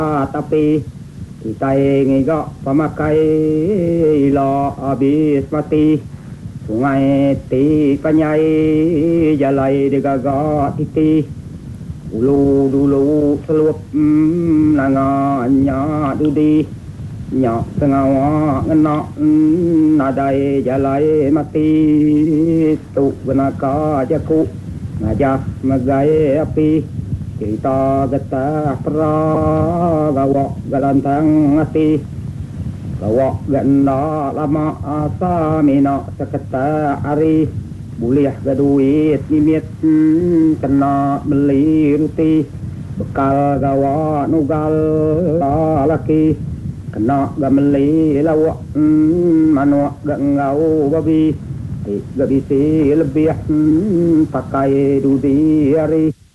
tapi kita ingin pemakai lo habis mati sungai ti panyai jalai degaga titi ulu dulu selup nanganya dudi nyak sengawa ngena nadai jalai mati tu benaka jaku ngajak megai api kita getah pra gawak galantang hati gawak ganda lama asa mina seketa hari boleh gaduit mimit kena beli ruti bekal gawak nugal laki kena gameli lawak manuak gangau babi gak bisa lebih pakai dudi hari